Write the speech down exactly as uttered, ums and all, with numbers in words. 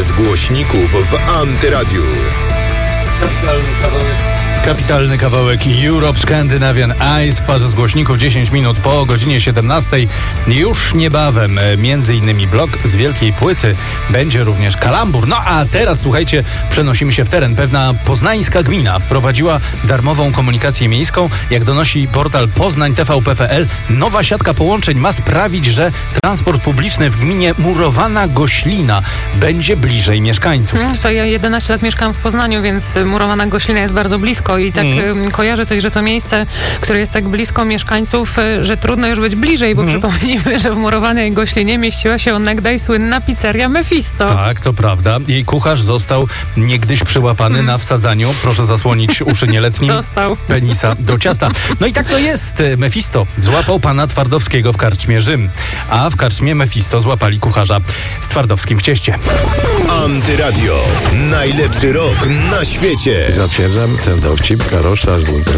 z głośników w Antyradiu. Kapitalny kawałek Europe Scandinavian Ice w parze z głośników dziesięć minut po godzinie siedemnastej. Już niebawem między innymi blok z wielkiej płyty, będzie również kalambur. No a teraz słuchajcie, przenosimy się w teren. Pewna poznańska gmina wprowadziła darmową komunikację miejską. Jak donosi portal poznań t v p kropka p l, nowa siatka połączeń ma sprawić, że transport publiczny w gminie Murowana Goślina będzie bliżej mieszkańców. Hmm, to ja jedenaście lat mieszkam w Poznaniu, więc Murowana Goślina jest bardzo blisko i tak mm. kojarzę coś, że to miejsce, które jest tak blisko mieszkańców, że trudno już być bliżej, bo mm. przypomnijmy, że w Murowanej Goślinie mieściła się onegdaj słynna pizzeria Mefisto. Tak, to prawda. Jej kucharz został niegdyś przyłapany mm. na wsadzaniu, proszę zasłonić uszy nieletnim, został. penisa do ciasta. No i tak to jest. Mefisto złapał pana Twardowskiego w karczmie Rzym, a w karczmie Mefisto złapali kucharza z Twardowskim w cieście. Antyradio. Najlepszy rok na świecie. Zatwierdzam ten dowcip. Karol Strasburger.